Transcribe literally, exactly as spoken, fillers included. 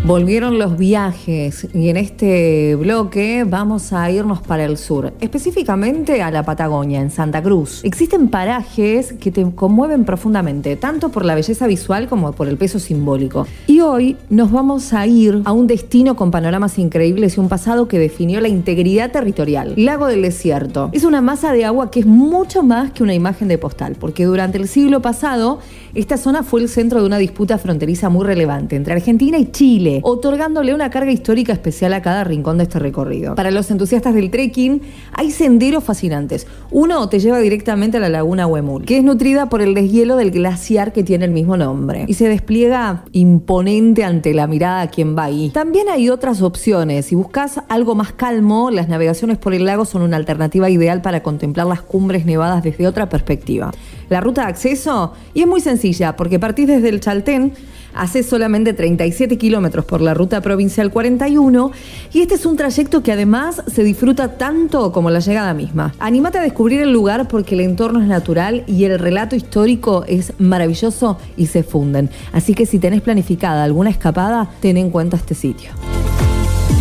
Volvieron los viajes y en este bloque vamos a irnos para el sur, específicamente a la Patagonia, en Santa Cruz. Existen parajes que te conmueven profundamente, tanto por la belleza visual como por el peso simbólico. Y hoy nos vamos a ir a un destino con panoramas increíbles y un pasado que definió la integridad territorial. Lago del Desierto. Es una masa de agua que es mucho más que una imagen de postal, porque durante el siglo pasado esta zona fue el centro de una disputa fronteriza muy relevante entre Argentina y Chile, otorgándole una carga histórica especial a cada rincón de este recorrido. Para los entusiastas del trekking, hay senderos fascinantes. Uno te lleva directamente a la laguna Huemul, que es nutrida por el deshielo del glaciar que tiene el mismo nombre, y se despliega imponente ante la mirada a quien va ahí. También hay otras opciones. Si buscas algo más calmo, las navegaciones por el lago son una alternativa ideal para contemplar las cumbres nevadas desde otra perspectiva. La ruta de acceso, y es muy sencilla, porque partís desde el Chaltén, hace solamente treinta y siete kilómetros por la ruta provincial cuarenta y uno, y este es un trayecto que además se disfruta tanto como la llegada misma. Anímate a descubrir el lugar porque el entorno es natural y el relato histórico es maravilloso y se funden. Así que si tenés planificada alguna escapada, ten en cuenta este sitio.